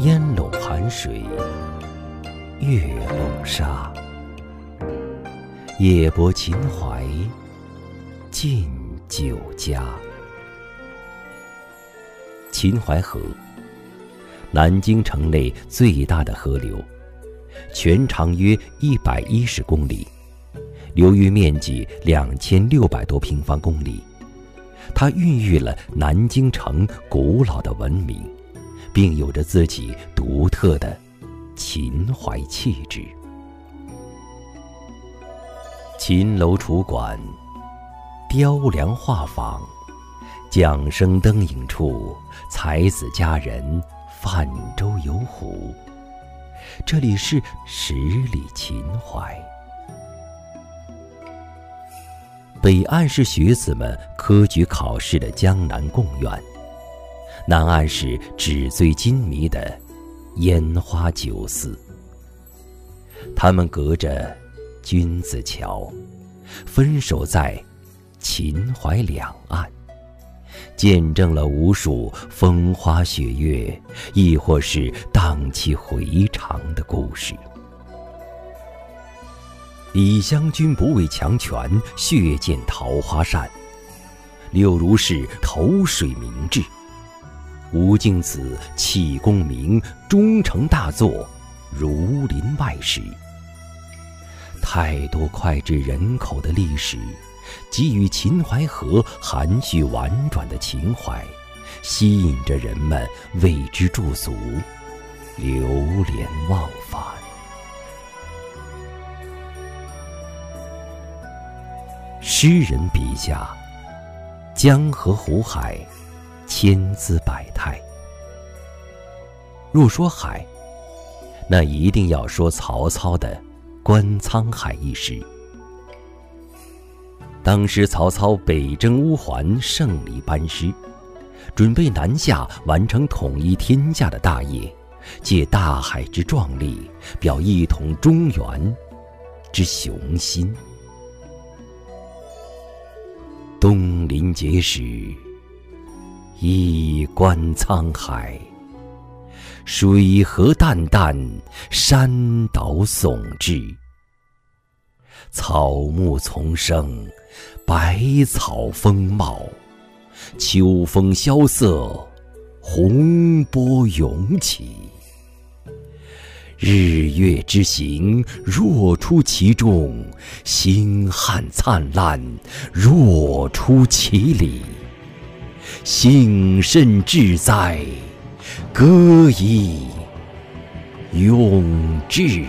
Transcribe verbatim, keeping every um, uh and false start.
烟笼寒水，月笼沙。夜泊秦淮，近酒家。秦淮河，南京城内最大的河流，全长约一百一十公里，流域面积两千六百多平方公里。它孕育了南京城古老的文明，并有着自己独特的秦淮气质。秦楼楚馆，雕梁画舫，桨声灯影处，才子佳人泛舟游湖。这里是十里秦淮。北岸是学子们科举考试的江南贡院，南岸是纸醉金迷的烟花酒肆。他们隔着君子桥，分守在秦淮两岸，见证了无数风花雪月，亦或是荡气回肠的故事。李香君不畏强权，血溅桃花扇；柳如是投水明志，吴敬梓弃功名，终成大作《儒林外史》。太多脍炙人口的历史，给予秦淮河含蓄婉转的情怀，吸引着人们为之驻足，流连忘返。诗人笔下，江河湖海，千姿百态。若说海，那一定要说曹操的《观沧海》一诗。当时曹操北征乌桓，胜利班师，准备南下完成统一天下的大业，借大海之壮丽，表一统中原之雄心。东临碣石，一观沧海，水河淡淡，山岛耸峙。草木丛生，百草丰茂，秋风萧瑟，洪波涌起。日月之行，若出其中；星汉灿烂，若出其里。幸甚至哉，歌以咏志。